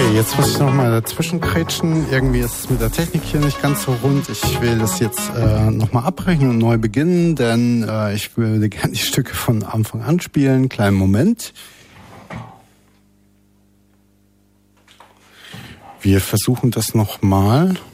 Okay, jetzt muss ich nochmal dazwischen kretschen. Irgendwie ist es mit der Technik hier nicht ganz so rund. Ich will das jetzt nochmal abbrechen und neu beginnen, denn ich würde gerne die Stücke von Anfang an spielen. Kleinen Moment. Wir versuchen das nochmal.